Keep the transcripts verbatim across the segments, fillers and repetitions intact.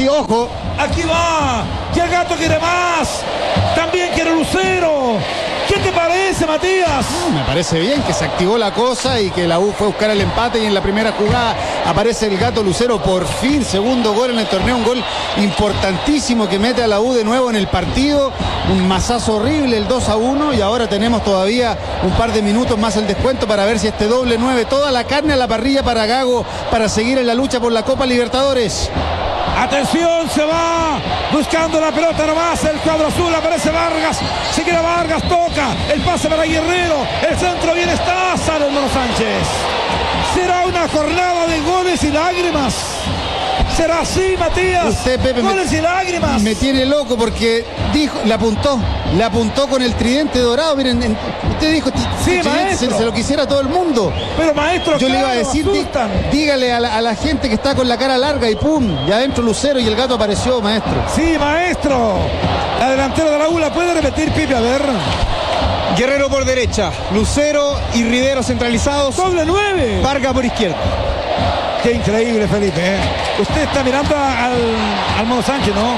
Sí, ojo. Aquí va. Y el Gato quiere más. También quiere Lucero. ¿Qué te parece, Matías? Me parece bien que se activó la cosa y que la U fue a buscar el empate y en la primera jugada aparece el Gato Lucero, por fin, segundo gol en el torneo, un gol importantísimo que mete a la U de nuevo en el partido, un mazazo horrible, el dos a uno, y ahora tenemos todavía un par de minutos más el descuento para ver si este doble nueve, toda la carne a la parrilla para Gago, para seguir en la lucha por la Copa Libertadores. Atención, se va buscando la pelota nomás el cuadro azul, aparece Vargas, se queda Vargas, toca, el pase para Guerrero, el centro bien está, sale el Mono Sánchez. Será una jornada de goles y lágrimas. Será así, Matías. Usted, Pepe, goles me, y lágrimas. Me tiene loco porque dijo, le apuntó, le apuntó con el tridente dorado. Miren, en, usted dijo, sí, se, se lo quisiera todo el mundo. Pero maestro, yo claro, le iba a decir, dí, dígale a la, a la gente que está con la cara larga y pum, y adentro Lucero y el Gato apareció, maestro. Sí, maestro. La delantera de la U la puede repetir, Pipe, a ver. Guerrero por derecha, Lucero y Rivero centralizados. Doble nueve. Vargas por izquierda. Qué increíble, Felipe, ¿eh? Usted está mirando al, al Mono Sánchez, ¿no?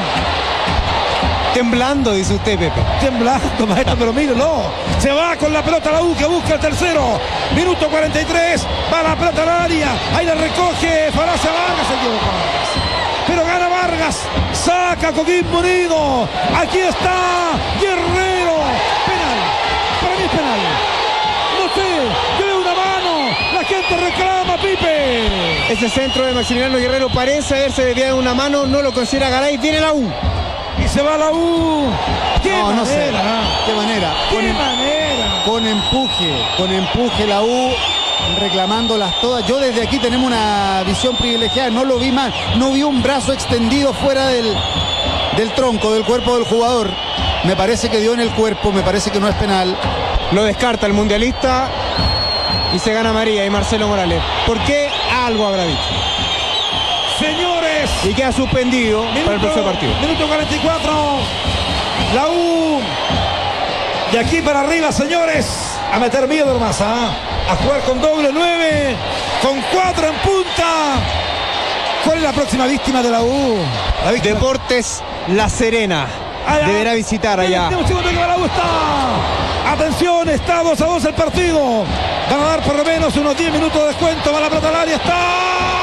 Temblando, dice usted, Pepe. Temblando, maestro, pero mírelo. Se va con la pelota la U, que busca el tercero. Minuto cuarenta y tres. Va la pelota al área. Ahí la recoge. Falacia Vargas, se equivoca. Pero gana Vargas. Saca Coquimbo Unido. Aquí está Guerrero. Penal. Para mí es penal. No sé. Yo veo una mano. La gente reclama, Pipe. Ese centro de Maximiliano Guerrero parece haberse desviado una mano. No lo considera Garay. Viene la U. Y se va la U. ¿Qué no, manera? No sé. ¿Qué manera? ¿Qué con manera? Con empuje. Con empuje la U. Reclamándolas todas. Yo desde aquí tenemos una visión privilegiada. No lo vi mal. No vi un brazo extendido fuera del, del tronco, del cuerpo del jugador. Me parece que dio en el cuerpo. Me parece que no es penal. Lo descarta el mundialista. Y se gana María y Marcelo Morales. ¿Por qué? Algo habrá dicho. Señores. Y queda suspendido minuto, para el próximo partido. Minuto cuarenta y cuatro. La U. De aquí para arriba, señores. A meter miedo nomás, ¿ah? A jugar con doble nueve. Con cuatro en punta. ¿Cuál es la próxima víctima de la U? La Deportes La Serena. Allá. Deberá visitar allá. La U está. Atención, está dos a dos el partido. Van a dar por lo menos unos diez minutos de descuento. Va la pelota al área. Está.